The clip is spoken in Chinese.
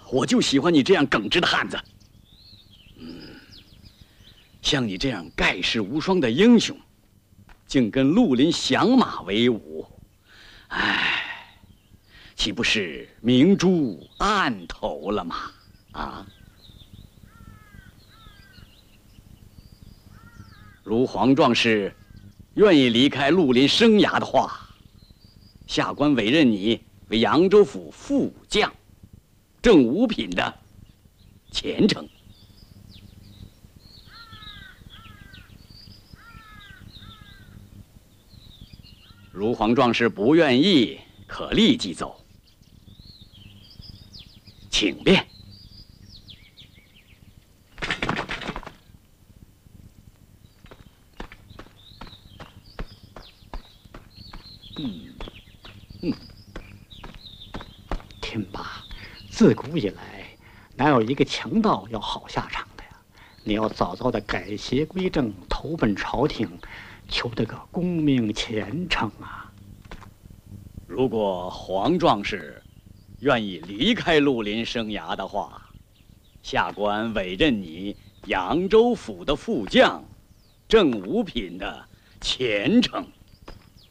我就喜欢你这样耿直的汉子。像你这样盖世无双的英雄，竟跟绿林响马为伍，唉，岂不是明珠暗投了吗？啊！如黄壮士愿意离开绿林生涯的话，下官委任你为扬州府副将，正五品的前程。如黄壮士不愿意，可立即走，请便。 天霸，自古以来，哪有一个强盗要好下场的呀？你要早早的改邪归正，投奔朝廷，求得个功名前程啊！ 如果黄壮士愿意离开绿林生涯的话，下官委任你扬州府的副将，正五品的前程。